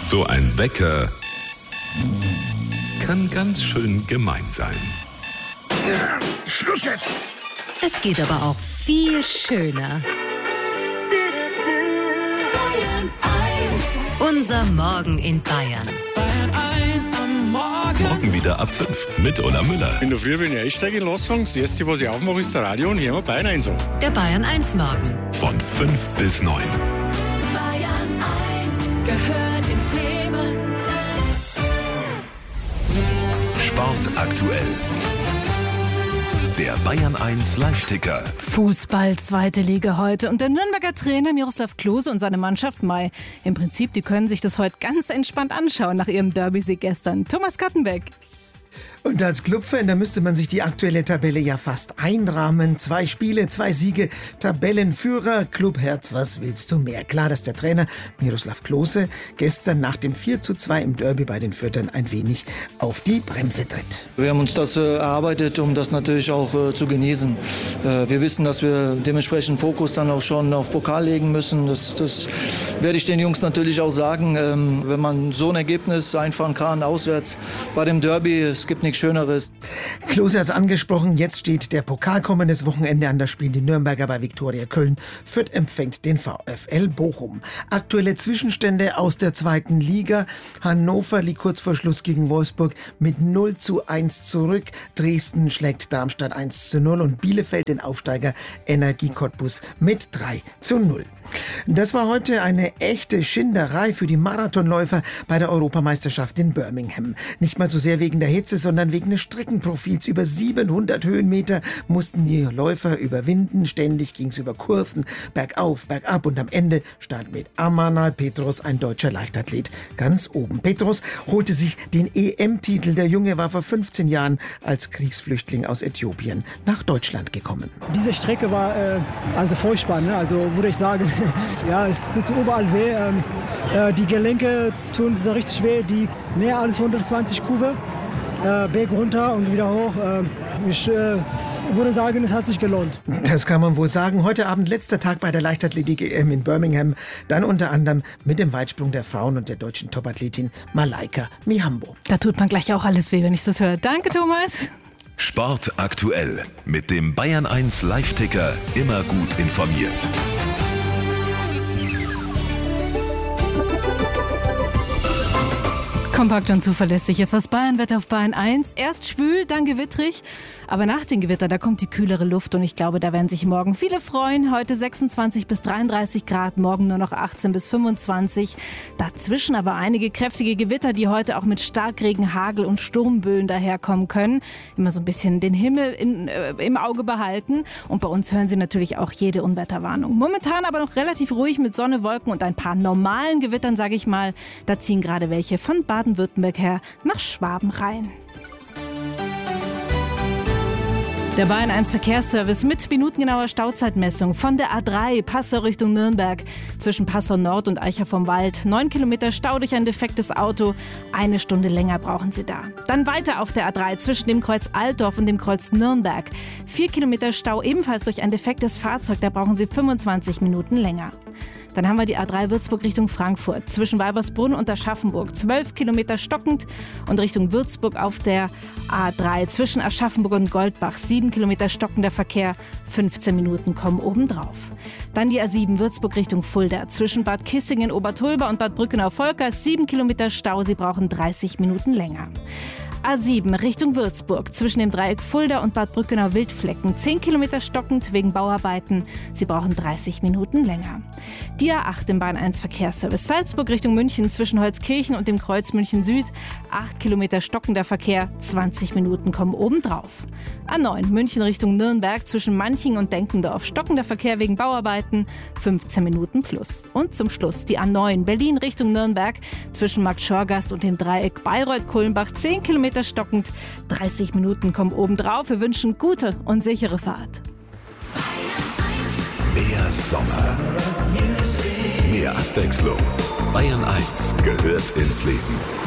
So ein Wecker kann ganz schön gemein sein. Schluss jetzt! Es geht aber auch viel schöner. Unser Morgen in Bayern. Morgen wieder ab 5 mit Ulla Müller. In der Früh, wenn ich einsteige in Lassung, das Erste, was ich aufmache, ist der Radio und hören wir Bayern 1 an. Der Bayern 1 Morgen. Von 5 bis 9. Bayern 1 gehört ins Leben. Sport aktuell. Der Bayern 1 Live-Ticker. Fußball, zweite Liga heute. Und der Nürnberger Trainer Miroslav Klose und seine Mannschaft Mai. Im Prinzip, die können sich das heute ganz entspannt anschauen nach ihrem Derby-Sieg gestern. Thomas Kattenbeck. Und als Clubfan, da müsste man sich die aktuelle Tabelle ja fast einrahmen. 2 Spiele, 2 Siege, Tabellenführer, Clubherz, was willst du mehr? Klar, dass der Trainer Miroslav Klose gestern nach dem 4:2 im Derby bei den Fürthern ein wenig auf die Bremse tritt. Wir haben uns das erarbeitet, um das natürlich auch zu genießen. Wir wissen, dass wir dementsprechend Fokus dann auch schon auf Pokal legen müssen. Das werde ich den Jungs natürlich auch sagen. Wenn man so ein Ergebnis einfahren kann, auswärts bei dem Derby, es gibt nichts Schöneres. Klose hat es angesprochen, jetzt steht der Pokal kommendes Wochenende an, da spielen die Nürnberger bei Viktoria Köln. Fürth empfängt den VfL Bochum. Aktuelle Zwischenstände aus der zweiten Liga. Hannover liegt kurz vor Schluss gegen Wolfsburg mit 0:1 zurück. Dresden schlägt Darmstadt 1:0 und Bielefeld den Aufsteiger Energie Cottbus mit 3:0. Das war heute eine echte Schinderei für die Marathonläufer bei der Europameisterschaft in Birmingham. Nicht mal so sehr wegen der Hitze, sondern wegen des Streckenprofils. Über 700 Höhenmeter mussten die Läufer überwinden. Ständig ging es über Kurven, bergauf, bergab und am Ende stand mit Amanal Petros ein deutscher Leichtathlet ganz oben. Petros holte sich den EM-Titel. Der Junge war vor 15 Jahren als Kriegsflüchtling aus Äthiopien nach Deutschland gekommen. Diese Strecke war also furchtbar, ne? Also würde ich sagen, ja, es tut überall weh. Die Gelenke tun es richtig weh, die mehr als 120 Kurve, Berg runter und wieder hoch. Ich würde sagen, es hat sich gelohnt. Das kann man wohl sagen. Heute Abend letzter Tag bei der Leichtathletik-EM in Birmingham. Dann unter anderem mit dem Weitsprung der Frauen und der deutschen Topathletin Malaika Mihambo. Da tut man gleich auch alles weh, wenn ich das höre. Danke, Thomas. Sport aktuell. Mit dem Bayern 1 Live-Ticker immer gut informiert. Kompakt und zuverlässig. Jetzt das Bayernwetter auf Bayern 1. Erst schwül, dann gewittrig. Aber nach dem Gewitter, da kommt die kühlere Luft und ich glaube, da werden sich morgen viele freuen. Heute 26 bis 33 Grad, morgen nur noch 18 bis 25. Dazwischen aber einige kräftige Gewitter, die heute auch mit Starkregen, Hagel und Sturmböen daherkommen können. Immer so ein bisschen den Himmel im Auge behalten. Und bei uns hören Sie natürlich auch jede Unwetterwarnung. Momentan aber noch relativ ruhig mit Sonne, Wolken und ein paar normalen Gewittern, sage ich mal. Da ziehen gerade welche von Baden-Württemberg her nach Schwaben rein. Der Bayern 1 Verkehrsservice mit minutengenauer Stauzeitmessung von der A3 Passau Richtung Nürnberg zwischen Passau Nord und Eicher vom Wald. 9 Kilometer Stau durch ein defektes Auto. 1 Stunde länger brauchen Sie da. Dann weiter auf der A3 zwischen dem Kreuz Altdorf und dem Kreuz Nürnberg. 4 Kilometer Stau ebenfalls durch ein defektes Fahrzeug. Da brauchen Sie 25 Minuten länger. Dann haben wir die A3 Würzburg Richtung Frankfurt. Zwischen Weibersbrunn und Aschaffenburg 12 Kilometer stockend und Richtung Würzburg auf der A3 zwischen Aschaffenburg und Goldbach 7 Kilometer stockender Verkehr, 15 Minuten kommen obendrauf. Dann die A7 Würzburg Richtung Fulda. Zwischen Bad Kissingen, Obertulba und Bad Brückenau-Volkers 7 Kilometer Stau, Sie brauchen 30 Minuten länger. A7 Richtung Würzburg, zwischen dem Dreieck Fulda und Bad Brückenau-Wildflecken. 10 Kilometer stockend wegen Bauarbeiten. Sie brauchen 30 Minuten länger. Die A8 im Bahn 1 Verkehrsservice. Salzburg Richtung München, zwischen Holzkirchen und dem Kreuz München Süd. 8 Kilometer stockender Verkehr, 20 Minuten kommen obendrauf. A9 München Richtung Nürnberg, zwischen Manching und Denkendorf. Stockender Verkehr wegen Bauarbeiten, 15 Minuten plus. Und zum Schluss die A9 Berlin Richtung Nürnberg, zwischen Markt Schorgast und dem Dreieck Bayreuth-Kulmbach. 10 Kilometer stockend, 30 Minuten kommen obendrauf. Wir wünschen gute und sichere Fahrt. Mehr Sommer. Mehr Abwechslung. Bayern 1 gehört ins Leben.